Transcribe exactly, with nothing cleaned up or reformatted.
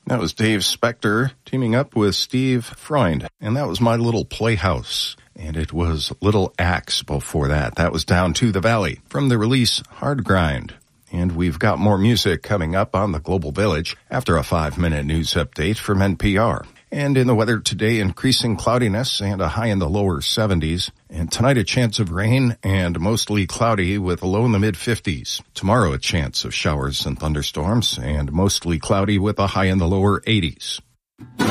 That was Dave Spector teaming up with Steve Freund, and that was My Little Playhouse. And it was Little Axe before that. That was Down to the Valley from the release Hard Grind. And we've got more music coming up on the Global Village after a five-minute news update from N P R. And in the weather today, increasing cloudiness and a high in the lower seventies. And tonight, a chance of rain and mostly cloudy with a low in the mid-fifties. Tomorrow, a chance of showers and thunderstorms and mostly cloudy with a high in the lower eighties.